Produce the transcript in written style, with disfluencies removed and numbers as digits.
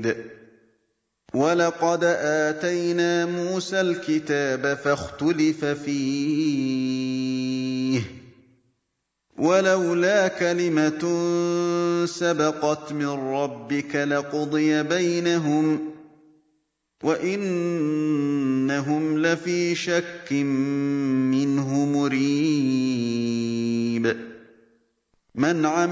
شَدِيدٍ وَلَقَدْ آتَيْنَا مُوسَى الْكِتَابَ فَاخْتُلِفَ فِيهِ وَلَوْلَا كَلِمَةٌ سَبَقَتْ مِن رَّبِّكَ لَقُضِيَ بَيْنَهُمْ وَإِنَّهُمْ لَفِي شَكٍّ مِّنْهُ مُرِيبٍ